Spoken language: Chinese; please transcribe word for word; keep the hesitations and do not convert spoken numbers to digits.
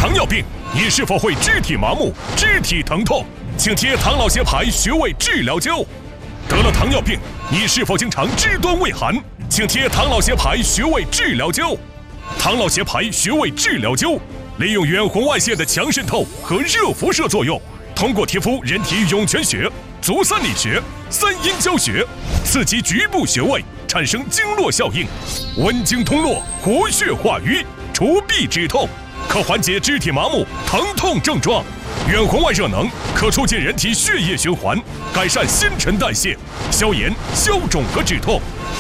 糖尿病，你是否会肢体麻木、肢体疼痛？请贴唐老协牌穴位治疗胶。得了糖尿病，你是否经常肢端畏寒？请贴唐老协牌穴位治疗胶。唐老协牌穴位治疗胶利用远红外线的强渗透和热辐射作用，通过贴敷人体涌泉穴、足三里穴、三阴交穴，刺激局部穴位，产生经络效应，温经通络，活血化瘀，除痹止痛，可缓解肢体麻木、疼痛症状。远红外热能可促进人体血液循环，改善新陈代谢，消炎、消肿和止痛。